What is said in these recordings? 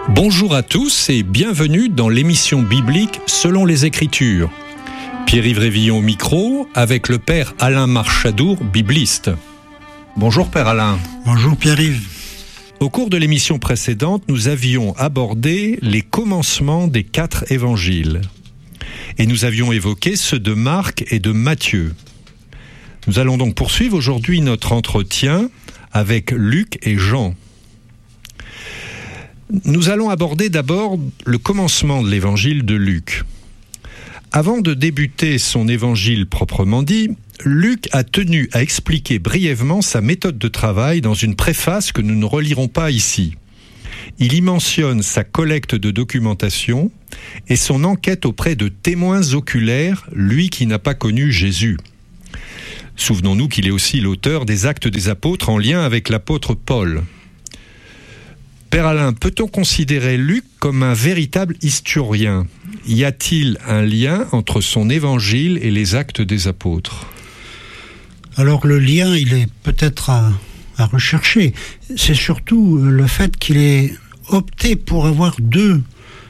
Bonjour à tous et bienvenue dans l'émission biblique Selon les Écritures. Pierre-Yves Révillon au micro avec le Père Alain Marchadour, bibliste. Bonjour Père Alain. Bonjour Pierre-Yves. Au cours de l'émission précédente, nous avions abordé les commencements des 4 évangiles. Et nous avions évoqué ceux de Marc et de Matthieu. Nous allons donc poursuivre aujourd'hui notre entretien avec Luc et Jean. Nous allons aborder d'abord le commencement de l'évangile de Luc. Avant de débuter son évangile proprement dit, Luc a tenu à expliquer brièvement sa méthode de travail dans une préface que nous ne relirons pas ici. Il y mentionne sa collecte de documentation et son enquête auprès de témoins oculaires, lui qui n'a pas connu Jésus. Souvenons-nous qu'il est aussi l'auteur des Actes des Apôtres en lien avec l'apôtre Paul. Père Alain, peut-on considérer Luc comme un véritable historien ? Y a-t-il un lien entre son évangile et les Actes des Apôtres ? Alors le lien, il est peut-être à rechercher. C'est surtout le fait qu'il ait opté pour avoir deux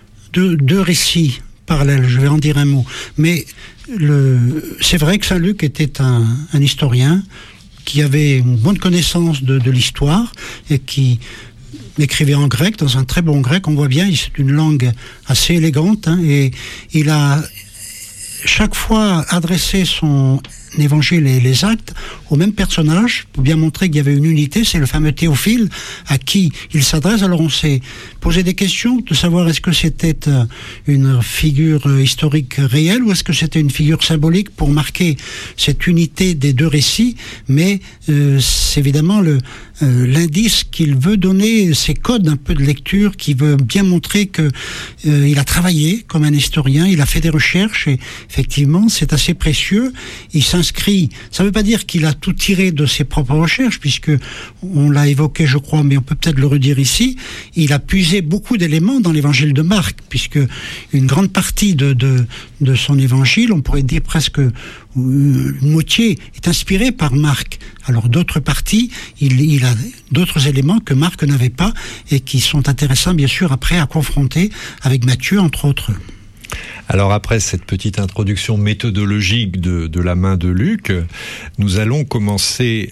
récits parallèles. Je vais en dire un mot. Mais c'est vrai que Saint Luc était un historien qui avait une bonne connaissance de l'histoire et qui écrivait en grec, dans un très bon grec. On voit bien, c'est une langue assez élégante, et il a chaque fois adressé son évangile et les actes au même personnage pour bien montrer qu'il y avait une unité. C'est le fameux Théophile à qui il s'adresse. Alors on s'est posé des questions de savoir est-ce que c'était une figure historique réelle ou est-ce que c'était une figure symbolique pour marquer cette unité des deux récits, mais c'est évidemment l'indice qu'il veut donner, ces codes un peu de lecture, qui veut bien montrer que il a travaillé comme un historien, il a fait des recherches et effectivement c'est assez précieux. Il s'inscrit, ça ne veut pas dire qu'il a tout tiré de ses propres recherches, puisque on l'a évoqué je crois, mais on peut peut-être le redire ici, il a puisé beaucoup d'éléments dans l'évangile de Marc, puisque une grande partie de son évangile, on pourrait dire presque une moitié, est inspirée par Marc. Alors d'autres parties, il a d'autres éléments que Marc n'avait pas et qui sont intéressants bien sûr après à confronter avec Matthieu entre autres. Alors après cette petite introduction méthodologique de la main de Luc, nous allons commencer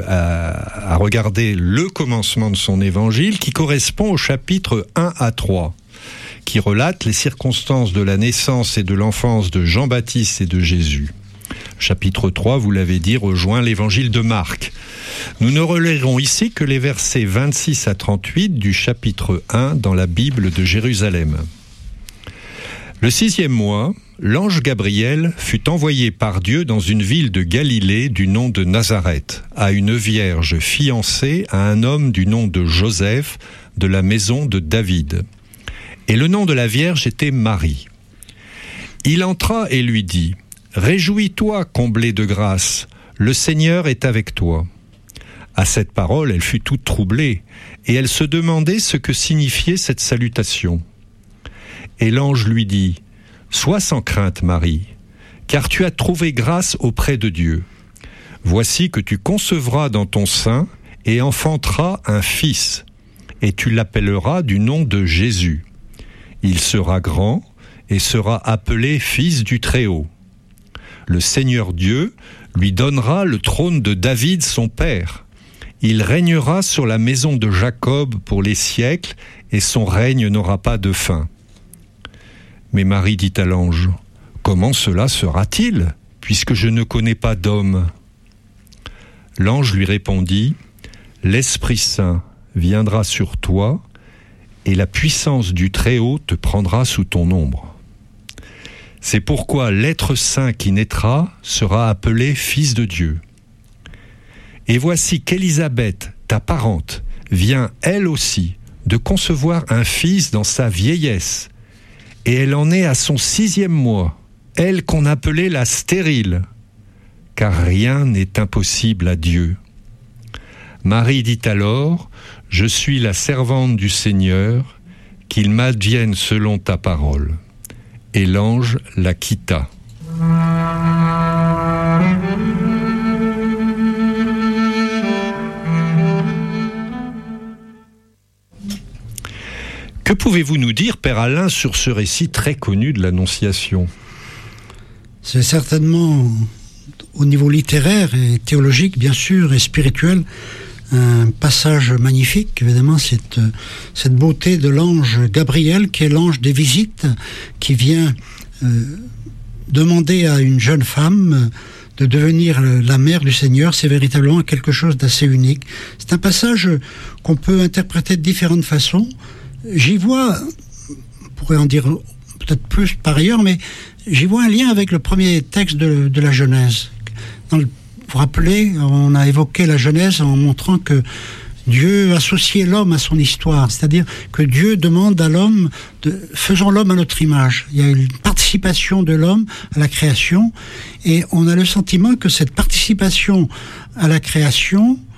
à regarder le commencement de son évangile qui correspond au chapitre 1 à 3, qui relate les circonstances de la naissance et de l'enfance de Jean-Baptiste et de Jésus. Chapitre 3, vous l'avez dit, rejoint l'évangile de Marc. Nous ne relirons ici que les versets 26 à 38 du chapitre 1 dans la Bible de Jérusalem. Le 6e mois, l'ange Gabriel fut envoyé par Dieu dans une ville de Galilée du nom de Nazareth, à une vierge fiancée à un homme du nom de Joseph, de la maison de David. Et le nom de la vierge était Marie. Il entra et lui dit : « Réjouis-toi, comblée de grâce, le Seigneur est avec toi. » À cette parole, elle fut toute troublée, et elle se demandait ce que signifiait cette salutation. Et l'ange lui dit : « Sois sans crainte, Marie, car tu as trouvé grâce auprès de Dieu. Voici que tu concevras dans ton sein et enfanteras un fils, et tu l'appelleras du nom de Jésus. Il sera grand et sera appelé Fils du Très-Haut. Le Seigneur Dieu lui donnera le trône de David son père. Il régnera sur la maison de Jacob pour les siècles, et son règne n'aura pas de fin. » Mais Marie dit à l'ange : « Comment cela sera-t-il, puisque je ne connais pas d'homme ?» L'ange lui répondit : « L'Esprit Saint viendra sur toi, et la puissance du Très-Haut te prendra sous ton ombre. C'est pourquoi l'être saint qui naîtra sera appelé Fils de Dieu. Et voici qu'Élisabeth, ta parente, vient elle aussi de concevoir un fils dans sa vieillesse, et elle en est à son 6e mois, elle qu'on appelait la stérile, car rien n'est impossible à Dieu. Marie dit alors : Je suis la servante du Seigneur, qu'il m'advienne selon ta parole. Et l'ange la quitta. Que pouvez-vous nous dire, Père Alain, sur ce récit très connu de l'Annonciation ? C'est certainement, au niveau littéraire et théologique, bien sûr, et spirituel, un passage magnifique. Évidemment, cette beauté de l'ange Gabriel, qui est l'ange des visites, qui vient demander à une jeune femme de devenir la mère du Seigneur. C'est véritablement quelque chose d'assez unique. C'est un passage qu'on peut interpréter de différentes façons. J'y vois, on pourrait en dire peut-être plus par ailleurs, mais j'y vois un lien avec le premier texte de la Genèse. Vous vous rappelez, on a évoqué la Genèse en montrant que Dieu associait l'homme à son histoire, c'est-à-dire que Dieu demande à l'homme, faisons l'homme à notre image. Il y a une participation de l'homme à la création, et on a le sentiment que cette participation à la création